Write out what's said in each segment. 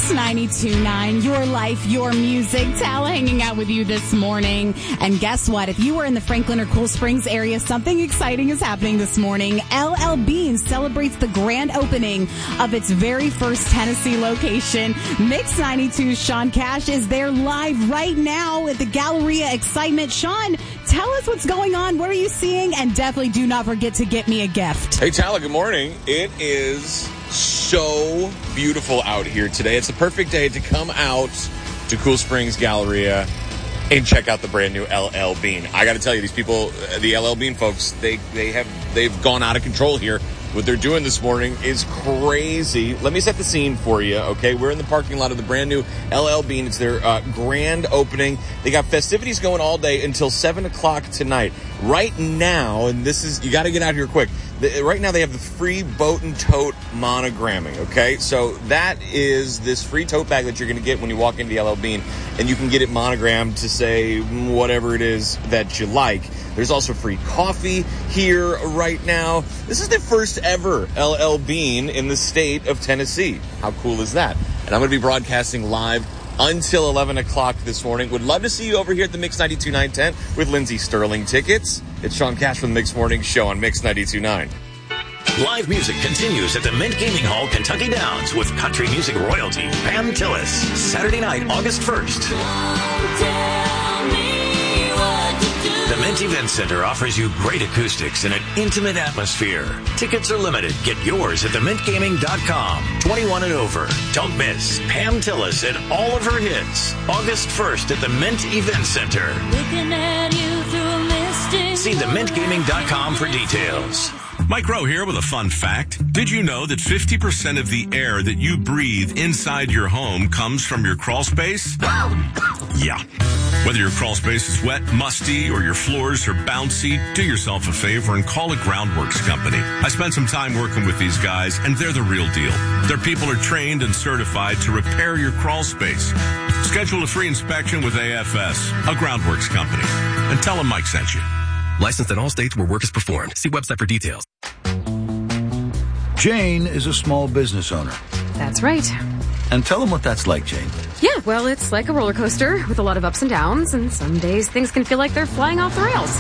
Mix 92.9, your life, your music. Tal hanging out with you this morning. And guess what? If you were in the Franklin or Cool Springs area, something exciting is happening this morning. LL Bean celebrates the grand opening of its very first Tennessee location. Mix 92's Sean Cash is there live right now at the Galleria Excitement. Sean, tell us what's going on. What are you seeing? And definitely do not forget to get me a gift. Hey, Tala, good morning. It is so beautiful out here today. It's the perfect day to come out to Cool Springs Galleria and check out the brand new LL Bean. I got to tell you, these people, the LL Bean folks, they've gone out of control here. What they're doing this morning is crazy. Let me set the scene for you, okay? We're in the parking lot of the brand new LL Bean. It's their grand opening. They got festivities going all day until 7 o'clock tonight. Right now, and this is, you got to get out here quick. Right now, they have the free boat and tote monogramming, okay? So that is this free tote bag that you're going to get when you walk into LL Bean, and you can get it monogrammed to say whatever it is that you like. There's also free coffee here right now. This is the first ever LL Bean in the state of Tennessee. How cool is that? And I'm going to be broadcasting live until 11 o'clock this morning. Would love to see you over here at the Mix 92.9 tent with Lindsey Sterling tickets. It's Sean Cash from the Mix Morning Show on Mix 92.9. Live music continues at the Mint Gaming Hall, Kentucky Downs with country music royalty Pam Tillis. Saturday night, August 1st. The Mint Event Center offers you great acoustics and an intimate atmosphere. Tickets are limited. Get yours at themintgaming.com. 21 and over. Don't miss Pam Tillis and all of her hits. August 1st at the Mint Event Center. Looking at you through a misty See themintgaming.com for details. Mike Rowe here with a fun fact. Did you know that 50% of the air that you breathe inside your home comes from your crawl space? Yeah. Whether your crawl space is wet, musty, or your floors are bouncy, do yourself a favor and call a Groundworks company. I spent some time working with these guys, and they're the real deal. Their people are trained and certified to repair your crawl space. Schedule a free inspection with AFS, a Groundworks company, and tell them Mike sent you. Licensed in all states where work is performed. See website for details. Jane is a small business owner. That's right. And tell them what that's like, Jane. Yeah, well, it's like a roller coaster with a lot of ups and downs, and some days things can feel like they're flying off the rails.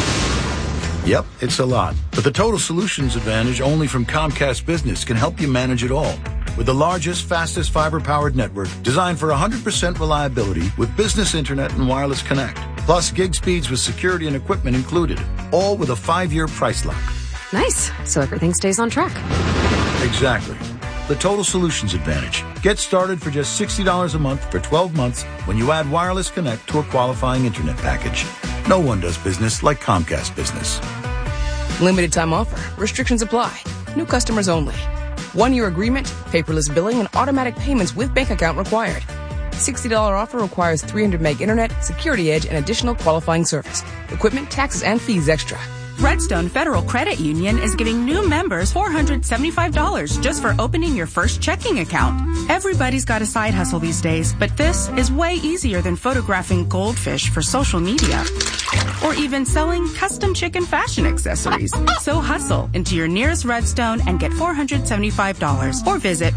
Yep, it's a lot. But the Total Solutions Advantage only from Comcast Business can help you manage it all. With the largest, fastest fiber-powered network designed for 100% reliability with business internet and wireless connect. Plus gig speeds with security and equipment included. All with a 5-year price lock. Nice. So everything stays on track. Exactly. The Total Solutions Advantage. Get started for just $60 a month for 12 months when you add wireless connect to a qualifying internet package. No one does business like Comcast Business. Limited time offer. Restrictions apply. New customers only. 1-year agreement, paperless billing, and automatic payments with bank account required. $60 offer requires 300 meg internet, security edge, and additional qualifying service. Equipment, taxes, and fees extra. Redstone Federal Credit Union is giving new members $475 just for opening your first checking account. Everybody's got a side hustle these days, but this is way easier than photographing goldfish for social media or even selling custom chicken fashion accessories. So hustle into your nearest Redstone and get $475 or visit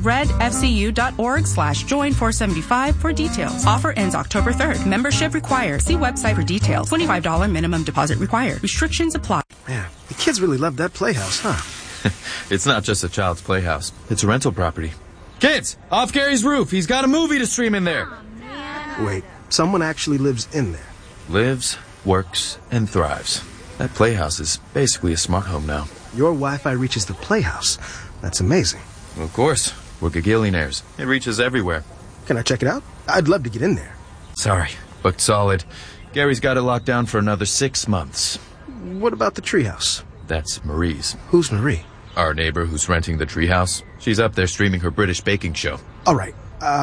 redfcu.org/join475 for details. Offer ends October 3rd. Membership required. See website for details. $25 minimum deposit required. Restrictions apply. Man, the kids really love that playhouse, huh? It's not just a child's playhouse. It's a rental property. Kids, off Gary's roof. He's got a movie to stream in there. Wait, someone actually lives in there? Lives, works, and thrives. That playhouse is basically a smart home now. Your Wi-Fi reaches the playhouse. That's amazing. Of course. We're gagillionaires. It reaches everywhere. Can I check it out? I'd love to get in there. Sorry, booked solid. Gary's got it locked down for another 6 months. What about the treehouse? That's Marie's. Who's Marie? Our neighbor who's renting the treehouse. She's up there streaming her British baking show. All right.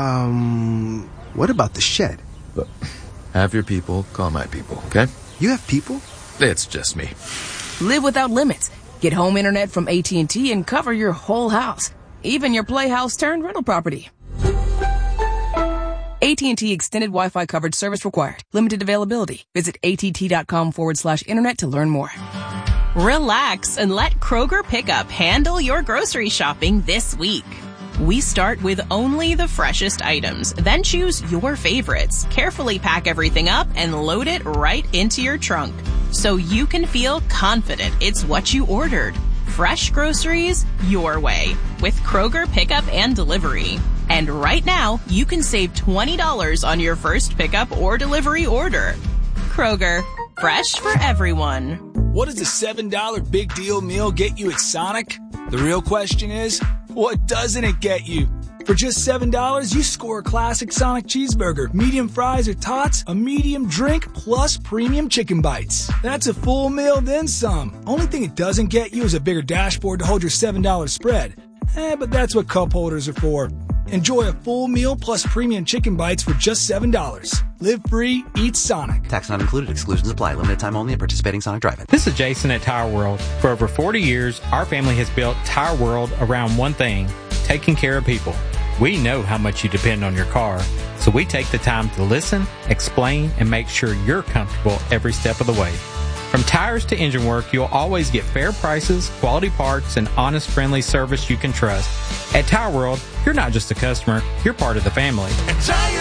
What about the shed? But have your people call my people, okay? You have people? It's just me. Live without limits. Get home internet from AT&T and cover your whole house. Even your playhouse turned rental property. AT&T extended Wi-Fi coverage service required. Limited availability. Visit att.com/internet to learn more. Relax and let Kroger Pickup handle your grocery shopping this week. We start with only the freshest items, then choose your favorites, carefully pack everything up, and load it right into your trunk, so you can feel confident it's what you ordered. Fresh groceries your way with Kroger Pickup and Delivery. And right now, you can save $20 on your first pickup or delivery order. Kroger, fresh for everyone. What does a $7 big deal meal get you at Sonic? The real question is, what doesn't it get you? For just $7, you score a classic Sonic cheeseburger, medium fries or tots, a medium drink, plus premium chicken bites. That's a full meal, then some. Only thing it doesn't get you is a bigger dashboard to hold your $7 spread. But that's what cup holders are for. Enjoy a full meal plus premium chicken bites for just $7. Live free, eat Sonic. Tax not included. Exclusions apply. Limited time only at participating Sonic Drive-In. This is Jason at Tire World. For over 40 years, our family has built Tire World around one thing, taking care of people. We know how much you depend on your car, so we take the time to listen, explain, and make sure you're comfortable every step of the way. From tires to engine work, you'll always get fair prices, quality parts, and honest, friendly service you can trust. At Tire World, you're not just a customer, you're part of the family. Tire